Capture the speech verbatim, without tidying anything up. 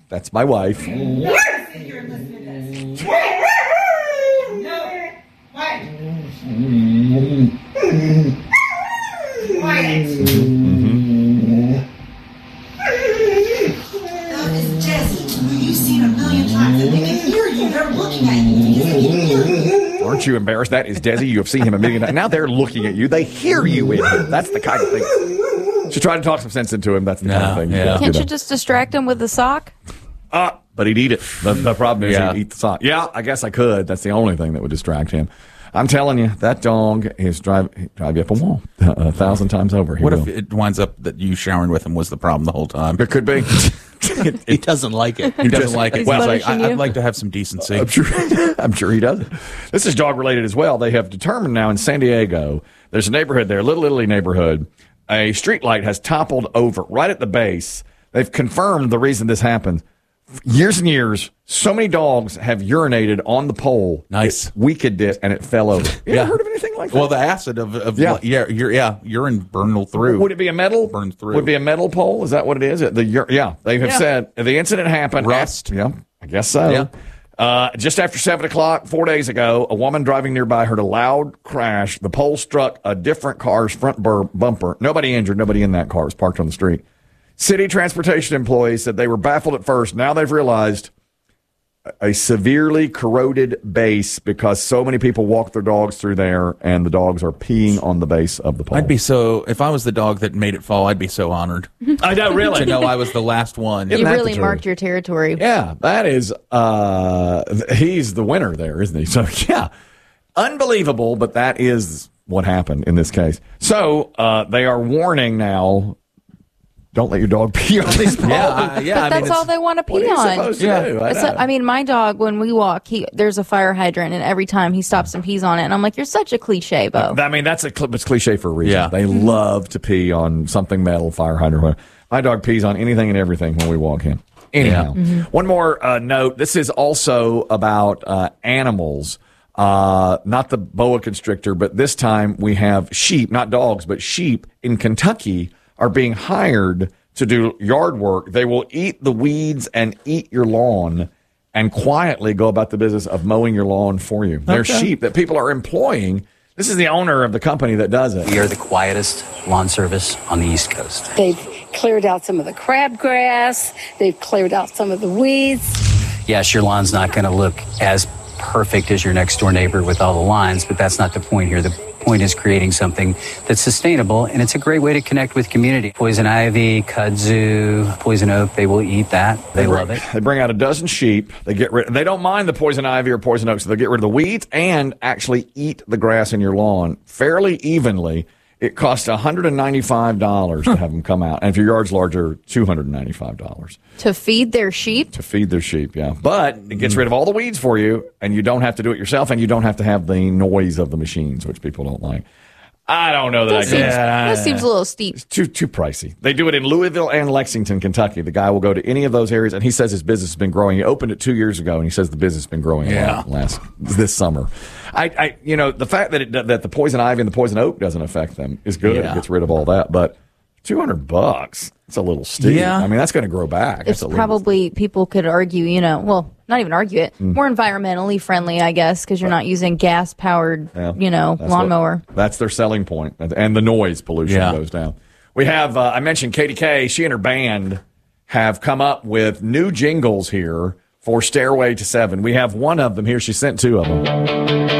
That's my wife. You're listening to this. No. Quiet. Quiet. Mm-hmm. That is Desi, who you've seen a million times, and they can hear you. They're looking at you because they can hear you. Aren't you embarrassed? That is Desi. You have seen him a million times. Now they're looking at you. They hear you in here. That's the kind of thing. She tried to talk some sense into him. That's the No, kind of thing. yeah. Yeah, Can't you you know. just distract him with the sock? Uh, but he'd eat it. The, the problem is Yeah. he'd eat the sock. Yeah, I guess I could. That's the only thing that would distract him. I'm telling you, that dog is drive drive you up a wall uh, a thousand times over. He What will. if it winds up that you showering with him was the problem the whole time? It could be. He doesn't like it. He doesn't like it. He's Well, it's like, punishing I, you. I'd like to have some decency. I'm sure, I'm sure he does. This is dog related as well. They have determined now in San Diego, there's a neighborhood there, Little Italy neighborhood. A street light has toppled over right at the base. They've confirmed the reason this happened. Years and years, so many dogs have urinated on the pole. Nice. It weakened it, and it fell over. You Yeah. ever heard of anything like that? Well, the acid of, of Yeah. yeah, yeah, yeah, urine burned through. Would it be a metal? Burns through. Would it be a metal pole? Is that what it is? The ur- yeah, they have Yeah. said the incident happened. Rust. At, yeah, I guess so. Yeah. Uh, just after seven o'clock four days ago, a woman driving nearby heard a loud crash. The pole struck a different car's front bur- bumper. Nobody injured. Nobody in that car. It was parked on the street. City transportation employees said they were baffled at first. Now they've realized a severely corroded base because so many people walk their dogs through there, and the dogs are peeing on the base of the pole. I'd be so, if I was the dog that made it fall, I'd be so honored I know, really. to know I was the last one. Isn't You that the really truth? marked your territory. Yeah, that is, uh, he's the winner there, isn't he? So, yeah, unbelievable, but that is what happened in this case. So, uh, they are warning now, don't let your dog pee on these poles. Yeah, I- yeah. But I that's mean, all it's- they want to What pee are you on. supposed to Yeah. do? I It's know. a- I mean, my dog, when we walk, he there's a fire hydrant, and every time he stops and pees on it, and I'm like, "You're such a cliche, Bo." I mean, that's a cl- it's cliche for a reason. Yeah. They love to pee on something metal, fire hydrant. Whatever. My dog pees on anything and everything when we walk him. Anyhow, one more uh, note. This is also about uh, animals, uh, not the boa constrictor, but this time we have sheep, not dogs, but sheep in Kentucky are being hired to do yard work. They will eat the weeds and eat your lawn and quietly go about the business of mowing your lawn for you. They're sheep that people are employing. This is the owner of the company that does it. We are the quietest lawn service on the East Coast. They've cleared out some of the crabgrass. They've cleared out some of the weeds. Yes, your lawn's not going to look as perfect as your next door neighbor with all the lines, but that's not the point here. The point is creating something that's sustainable, and it's a great way to connect with community. Poison ivy, kudzu, poison oak, they will eat that. They, bring, love it. They bring out a dozen sheep. They get rid. They don't mind the poison ivy or poison oak, so they get rid of the weeds and actually eat the grass in your lawn fairly evenly. It costs one hundred ninety-five dollars to have them come out, and if your yard's larger, two hundred ninety-five dollars To feed their sheep? to feed their sheep. Yeah, but it gets rid of all the weeds for you, and you don't have to do it yourself, and you don't have to have the noise of the machines, which people don't like. I don't know that, That I seems, can. that seems a little steep. Too too pricey. They do it in Louisville and Lexington, Kentucky. The guy will go to any of those areas, and he says his business has been growing. He opened it two years ago, and he says the business has been growing a Yeah. lot last this summer. I, I, you know, the fact that it, that the poison ivy and the poison oak doesn't affect them is good. Yeah. It gets rid of all that, but two hundred bucks. It's a little steep. Yeah. I mean, that's going to grow back. It's That's a little- probably, people could argue, you know, well, not even argue it, Mm. more environmentally friendly, I guess, because you're not using gas powered, Yeah. you know, That's what- lawnmower. That's their selling point, and- and the noise pollution Yeah. goes down. We have, uh, I mentioned Katie Kay. She and her band have come up with new jingles here for Stairway to Seven. We have one of them here. She sent two of them.